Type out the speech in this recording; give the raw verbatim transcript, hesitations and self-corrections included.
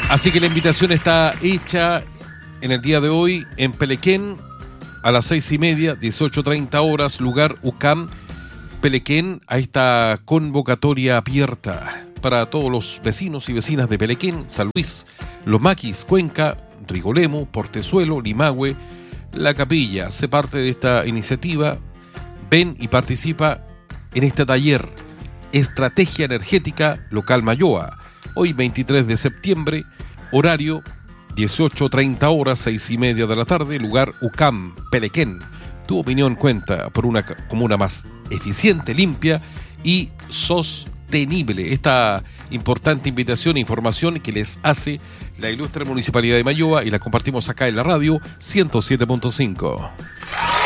Así que la invitación está hecha en el día de hoy en Pelequén a las seis y media, dieciocho treinta horas, lugar U C A M, Pelequén, a esta convocatoria abierta para todos los vecinos y vecinas de Pelequén, San Luis, Los Maquis, Cuenca, Rigolemo, Portezuelo, Limahue, La Capilla. Sé parte de esta iniciativa, ven y participa en este taller Estrategia Energética Local Mayoa. Hoy veintitrés de septiembre, horario dieciocho treinta horas, seis y media de la tarde, lugar U C A M, Pelequén. Tu opinión cuenta por una comuna más eficiente, limpia y sostenible. Esta importante invitación e información que les hace la ilustre Municipalidad de Mayoa y la compartimos acá en la radio ciento siete punto cinco.